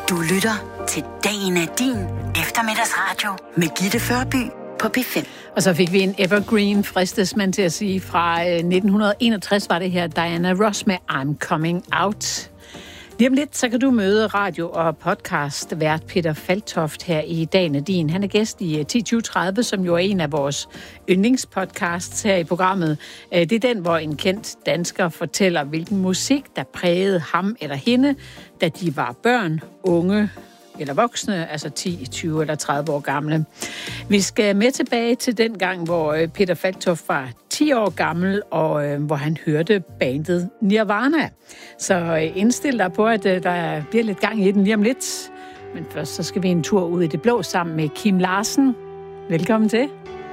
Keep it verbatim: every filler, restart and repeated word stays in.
Du lytter til Dagen er din eftermiddagsradio med Gitte Førby på P fem. Og så fik vi en evergreen, fristes man til at sige, fra nitten enogtres var det her Diana Ross med I'm Coming Out. Lige om lidt, så kan du møde radio- og podcast-vært Peter Falktoft her i Dagen er din. Han er gæst i ti tyve tredive, som jo er en af vores yndlingspodcasts her i programmet. Det er den, hvor en kendt dansker fortæller, hvilken musik, der prægede ham eller hende, da de var børn, unge eller voksne, altså ti, tyve eller tredive år gamle. Vi skal med tilbage til den gang, hvor Peter Falktoft var ti år gammel, og øh, hvor han hørte bandet Nirvana. Så øh, indstil dig på, at øh, der bliver lidt gang i den lige om lidt. Men først så skal vi en tur ud i det blå sammen med Kim Larsen. Velkommen til.